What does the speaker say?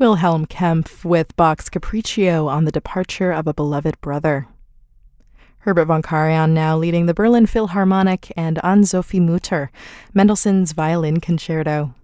Wilhelm Kempff with Bach's Capriccio on the departure of a beloved brother. Herbert von Karajan now leading the Berlin Philharmonic, and Anne-Sophie Mutter, Mendelssohn's Violin Concerto.